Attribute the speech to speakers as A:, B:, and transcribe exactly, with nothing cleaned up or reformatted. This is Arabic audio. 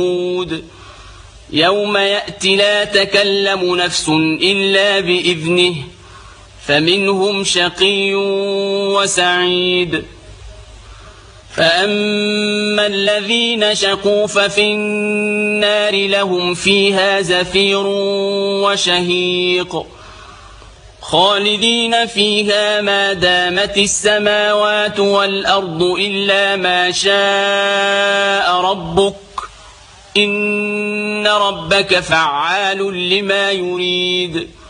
A: يوم يأتي لا تكلم نفس إلا بإذنه فمنهم شقي وسعيد. فأما الذين شقوا ففي النار لهم فيها زفير وشهيق خالدين فيها ما دامت السماوات والأرض إلا ما شاء ربك إن ربك فعال لما يريد.